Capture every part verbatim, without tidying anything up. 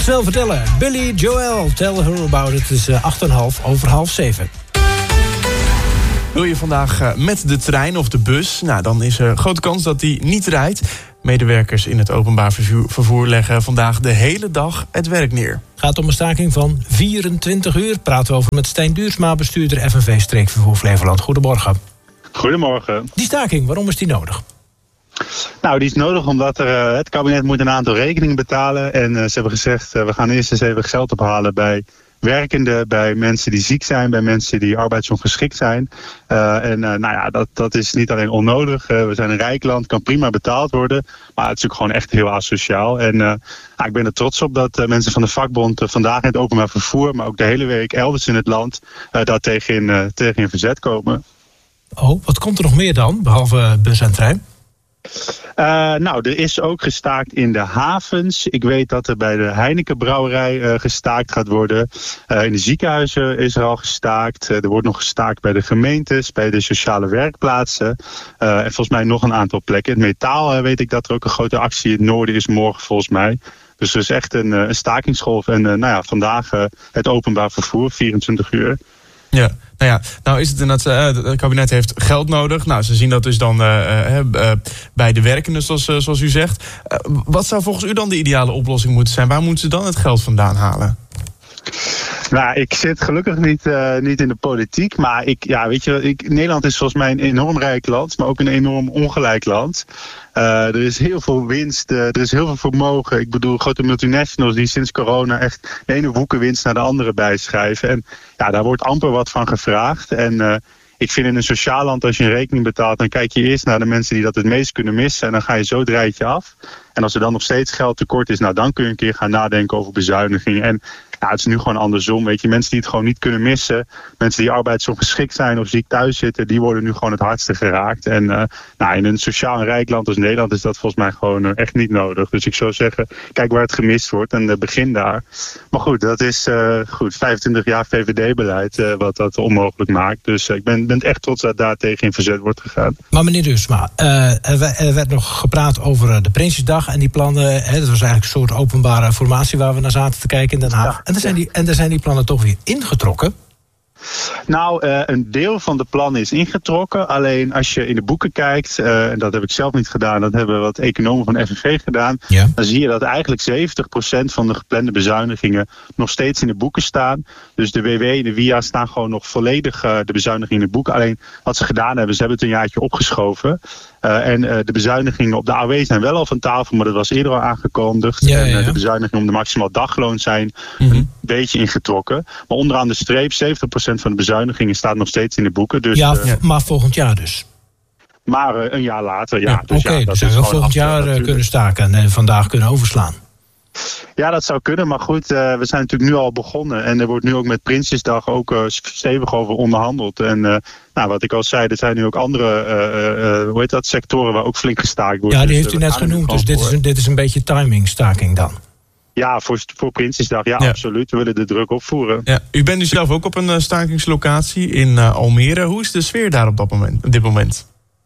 snel vertellen. Billy Joel, tell her about it. Het is uh, acht en half over half zeven. Wil je vandaag uh, met de trein of de bus? Nou, dan is er grote kans dat die niet rijdt. Medewerkers in het openbaar vervoer, vervoer leggen vandaag de hele dag het werk neer. Het gaat om een staking van vierentwintig uur. Praten we over met Stijn Duursma, bestuurder F N V Streekvervoer Flevoland. Goedemorgen. Goedemorgen. Die staking, waarom is die nodig? Nou, die is nodig omdat er, uh, het kabinet moet een aantal rekeningen betalen. En uh, ze hebben gezegd, uh, we gaan eerst eens even geld ophalen bij werkenden, bij mensen die ziek zijn, bij mensen die arbeidsongeschikt zijn. Uh, en uh, nou ja, dat, dat is niet alleen onnodig. Uh, we zijn een rijk land, kan prima betaald worden. Maar het is ook gewoon echt heel asociaal. En uh, nou, ik ben er trots op dat uh, mensen van de vakbond uh, vandaag in het openbaar vervoer, maar ook de hele week elders in het land, uh, daar tegen in, uh, tegen in verzet komen. Oh, wat komt er nog meer dan, behalve bus en trein? Uh, nou, er is ook gestaakt in de havens. Ik weet dat er bij de Heineken brouwerij uh, gestaakt gaat worden. Uh, in de ziekenhuizen is er al gestaakt. Uh, er wordt nog gestaakt bij de gemeentes, bij de sociale werkplaatsen. Uh, en volgens mij nog een aantal plekken. Het metaal uh, weet ik dat er ook een grote actie in het noorden is morgen volgens mij. Dus er is echt een, een stakingsgolf. En uh, nou ja, vandaag uh, het openbaar vervoer, vierentwintig uur. Ja, nou ja, nou is het inderdaad, uh, het kabinet heeft geld nodig. Nou, ze zien dat dus dan uh, uh, bij de werkenden, zoals, uh, zoals u zegt. Uh, wat zou volgens u dan de ideale oplossing moeten zijn? Waar moeten ze dan het geld vandaan halen? Nou, ik zit gelukkig niet, uh, niet in de politiek. Maar ik, ja, weet je, ik, Nederland is volgens mij een enorm rijk land, maar ook een enorm ongelijk land. Uh, er is heel veel winst, uh, er is heel veel vermogen. Ik bedoel, grote multinationals die sinds corona echt de ene woekenwinst naar de andere bijschrijven. En ja, daar wordt amper wat van gevraagd. En uh, ik vind in een sociaal land, als je een rekening betaalt, dan kijk je eerst naar de mensen die dat het meest kunnen missen. En dan ga je zo het rijtje af. En als er dan nog steeds geld tekort is, nou dan kun je een keer gaan nadenken over bezuinigingen. En ja, het is nu gewoon andersom. Weet je, mensen die het gewoon niet kunnen missen, mensen die arbeidsongeschikt zijn of ziek thuis zitten, die worden nu gewoon het hardste geraakt. En uh, nou, in een sociaal en rijk land als Nederland is dat volgens mij gewoon uh, echt niet nodig. Dus ik zou zeggen, kijk waar het gemist wordt en uh, begin daar. Maar goed, dat is uh, goed, vijfentwintig jaar V V D-beleid uh, wat dat onmogelijk maakt. Dus uh, ik ben, ben echt trots dat daar tegen in verzet wordt gegaan. Maar meneer Duursma, uh, er werd nog gepraat over de Prinsjesdag en die plannen. Hè, dat was eigenlijk een soort openbare formatie waar we naar zaten te kijken in Den Haag. Ja. En er zijn die, en er zijn die plannen toch weer ingetrokken? Nou, uh, een deel van de plannen is ingetrokken. Alleen als je in de boeken kijkt, uh, en dat heb ik zelf niet gedaan, dat hebben wat economen van F N V gedaan. Ja. Dan zie je dat eigenlijk zeventig procent van de geplande bezuinigingen nog steeds in de boeken staan. Dus de W W en de W I A staan gewoon nog volledig uh, de bezuinigingen in de boeken. Alleen wat ze gedaan hebben, ze hebben het een jaartje opgeschoven. Uh, en uh, de bezuinigingen op de A O W zijn wel al van tafel, maar dat was eerder al aangekondigd. Ja, ja, ja. En uh, de bezuinigingen om de maximaal dagloon zijn mm-hmm. een beetje ingetrokken. Maar onderaan de streep, zeventig procent van de bezuinigingen staat nog steeds in de boeken. Dus, ja, uh, maar volgend jaar dus. Maar uh, een jaar later, ja. ja dus Oké, okay, ja, dat dus is we volgend jaar natuurlijk kunnen staken en vandaag kunnen overslaan. Ja, dat zou kunnen. Maar goed, uh, we zijn natuurlijk nu al begonnen. En er wordt nu ook met Prinsjesdag ook uh, stevig over onderhandeld. En uh, nou, wat ik al zei, er zijn nu ook andere uh, uh, hoe heet dat, sectoren waar ook flink gestaakt wordt. Ja, die heeft u net genoemd. Dus dit is, een, dit is een beetje timingstaking dan. Ja, voor, voor Prinsjesdag, ja, ja, absoluut. We willen de druk opvoeren. Ja, u bent nu zelf ook op een uh, stakingslocatie in uh, Almere. Hoe is de sfeer daar op, dat moment, op dit moment?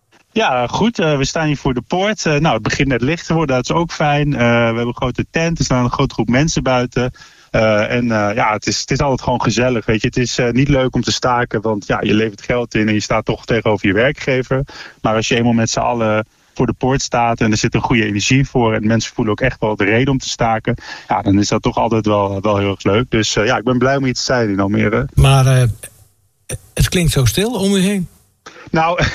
Ja, goed. Uh, we staan hier voor de poort. Uh, nou, het begint net licht te worden. Dat is ook fijn. Uh, we hebben een grote tent. Er staan een grote groep mensen buiten. Uh, en uh, ja, het is, het is altijd gewoon gezellig. Weet je, het is uh, niet leuk om te staken, want ja, je levert geld in en je staat toch tegenover je werkgever. Maar als je eenmaal met z'n allen voor de poort staat en er zit een goede energie voor en mensen voelen ook echt wel de reden om te staken, ja, dan is dat toch altijd wel, wel heel erg leuk. Dus uh, ja, ik ben blij om hier te zijn in Almere. Maar uh, het klinkt zo stil om u heen. Nou,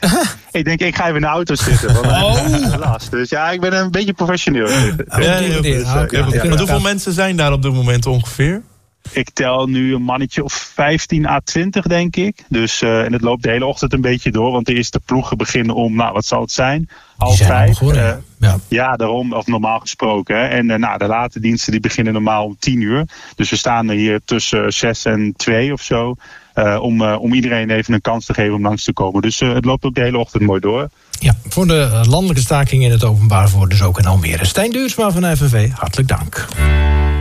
ik denk, ik ga even in de auto zitten. Want oh. last. Dus ja, ik ben een beetje professioneel. Ja, ja, ja, dus, uh, okay. ja, ja. Hoeveel mensen zijn daar op dit moment ongeveer? Ik tel nu een mannetje of vijftien à twintig, denk ik. Dus, uh, en het loopt de hele ochtend een beetje door. Want de eerste ploegen beginnen om, nou, wat zal het zijn? Half vijf. Uh, ja. ja, daarom, of normaal gesproken. Hè. En uh, nou, de late diensten die beginnen normaal om tien uur. Dus we staan hier tussen zes en twee of zo. Uh, om, uh, om iedereen even een kans te geven om langs te komen. Dus uh, het loopt ook de hele ochtend mooi door. Ja, voor de landelijke staking in het openbaar voor dus ook in Almere. Stijn Duursma van F N V, hartelijk dank.